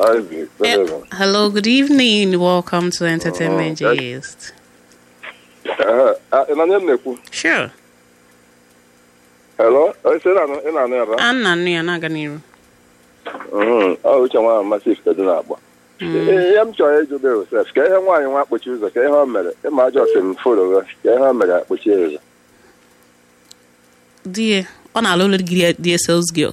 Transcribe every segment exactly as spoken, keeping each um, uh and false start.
Hello, good evening. Welcome to Entertainment uh, Gist. Uh, uh, sure. Hello? I said I'm not. I'm not near Naganiru. Oh, which one massive to the I'm trying to do this. Get him why you want to choose a K home minute. Am I just in full of us? Get home minute, which is. Dear, on a little dear sales girl.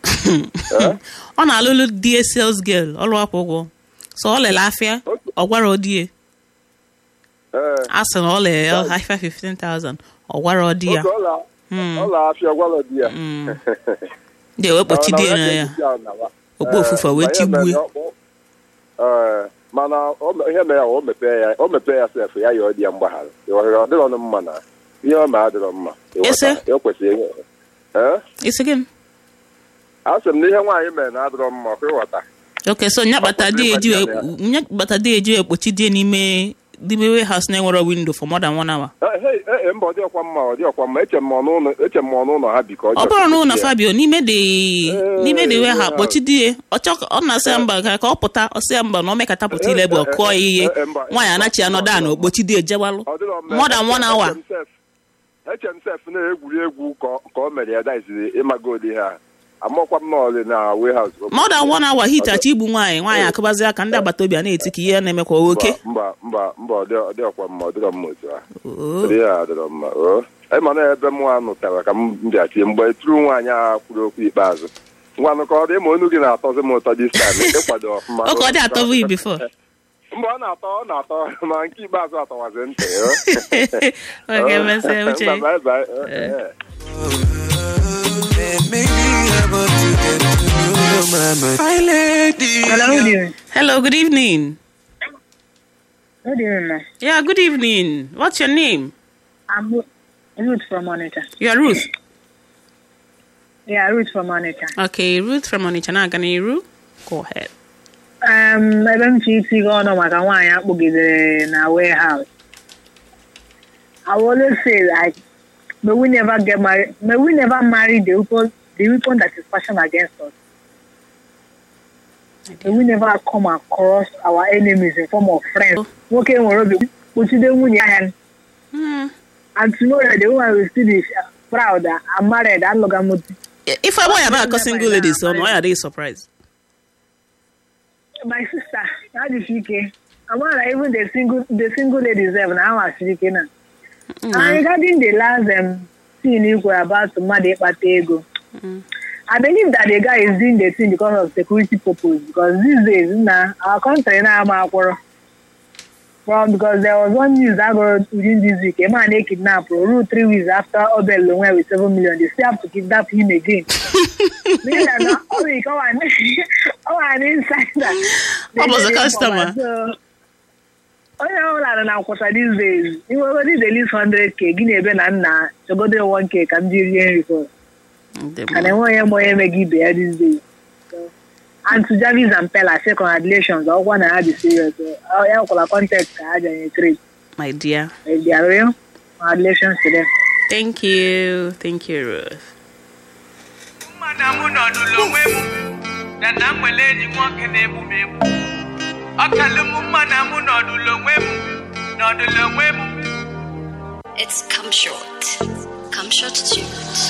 On a little dear sales girl, all up over. So all a laugh here, or what oh dear? Ask an all a high five fifteen thousand, or what oh dear? All laugh your well, dear. They were put in both for what you Uh, mana ihe mere o mepee ya o mepee ya sef ya yo dia mgbahara yo dị ọnụ mma na ihe ọ ma adịrọ mma e kwesịrị eh isi gị asị m na ihe nwaanyị mere na adịrọ mma kwa ịghọta okay so nya bata dị eji nya bata dị eji ekpochi dị n'ime n'ime warehouse na enwere window for more than one hour hey eh mba dị ọkwa mma dị ọkwa mma eche m ọnụ eche m ọnụ ụlọ ha biko ọ bụrụ na ụlọ Fabio n'ime dị n'ime dị warehouse kpochi dị ọ chọ ọ na-asị mba ka ọ pụta ọ sị mba na o mekata pụta ile bụ kụọ ihe nwaanyị anachi anọda na okpochi dị ejewalụ more than one hour eche m sef na-egwuri egwu ka o mere ya daiziri ịmagodi ha amọkwa m n'ọlị na warehouse more than one hour hitachi igbu nwaanyị nwaanyị akụbazi aka ndị agbata obi a na-eti ka ihe na-emekwa oke mba mba mba ọ dị ọkwa mma ọ dịrọ mma otu a dị ya dịrọ mma o anyị ma na ebe m anụtara ka m bịachi mgbe tụrụ nwaanyị a kwuru okwu ikpeazụ ngwanụ ka ọ dị ma onu gị na-atọzi m ụtọ dis time ịkwado ọfụma oke ọ dị atọbụ i before mgbe ọ na-atọ ọ na-atọ ma nke ikpeazụ atọwazi ntị oge mesịa uche Hi, lady. Hello, good evening. Hello, good evening. Good evening. Yeah, good evening. What's your name? I'm Ruth from Monitor. You're Ruth? Yeah, Ruth from Monitor. Okay, Ruth from Monitor. Now, can you go ahead? Um, I don't see you going on with a wine up in a warehouse. I always say, like, may we never get married, may we never marry the people, the people that is passionate against us. May we never come across our enemies in form of friends. Okay, we're what you don't want and to know that the woman will still be proud that I'm married and look at if I want about a single lady, so why are they surprised? My sister, how did she care? I want even the single the single ladies have now as she can. And regarding the last um scene you were about to marry Patego. I believe that the guy is doing the thing because of security purpose. Because these days, nah, our country now from because there was one news that got within this week. A man they kidnapped Ru three weeks after Obel Longwe with seven million. They still have to kidnap him again. They are not only come on, oh, and inside that. What was the customer? So, oh, yeah, I don't know what these days. You already the least hundred k. Guinea Ben and na. So go there one k. Can do the report. And I want him more give bear these days. So, and to Jarvis and Pella, say congratulations. I want to have the serious. I have a contact. I have trade. My dear. My dear, real. Congratulations to them. Thank you. Thank you, Ruth. It's Come Short. Come Short Tunes.